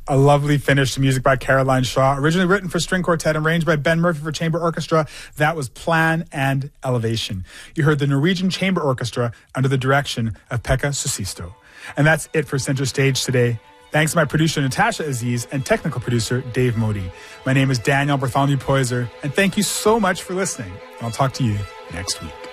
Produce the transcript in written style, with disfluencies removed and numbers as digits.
A lovely finish to music by Caroline Shaw, originally written for string quartet and arranged by Ben Murphy for chamber orchestra. That was Plan and Elevation. You heard the Norwegian Chamber Orchestra under the direction of Pekka Susisto. And that's it for Center Stage today. Thanks to my producer Natasha Aziz and technical producer Dave Modi. My name is Daniel Bartholomew Poyser, and thank you so much for listening. I'll talk to you next week.